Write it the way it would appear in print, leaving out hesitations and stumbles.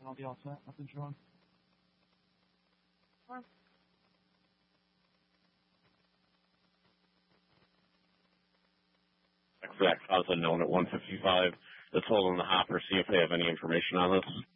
and I'll be all set. Nothing wrong. Exact cause unknown at 155. That's holding the hopper. See if they have any information on this.